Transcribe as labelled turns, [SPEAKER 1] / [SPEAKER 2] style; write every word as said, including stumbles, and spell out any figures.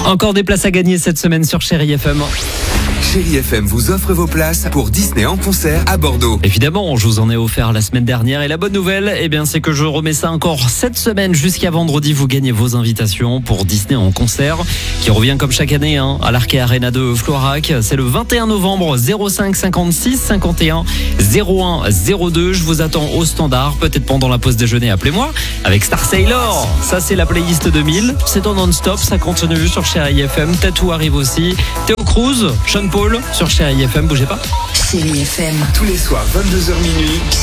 [SPEAKER 1] Encore des places à gagner cette semaine sur Chérie F M.
[SPEAKER 2] Chérie F M vous offre vos places pour Disney en concert à Bordeaux.
[SPEAKER 1] Évidemment, je vous en ai offert la semaine dernière et la bonne nouvelle, eh bien, c'est que je remets ça encore cette semaine jusqu'à vendredi. Vous gagnez vos invitations pour Disney en concert qui revient comme chaque année hein, à l'Arkea Arena de Floirac. C'est le vingt et un novembre, zéro cinq cinquante-six cinquante et un zéro un zéro deux. Je vous attends au standard, peut-être pendant la pause déjeuner, appelez-moi avec Star Sailor. Ça, c'est la playlist deux mille. C'est en non-stop, ça continue sur Chérie F M. Tattoo arrive aussi. Théo Cruz, Sean Paul sur Chérie F M, bougez pas.
[SPEAKER 3] Chérie F M.
[SPEAKER 2] Tous les soirs, vingt-deux heures minuit.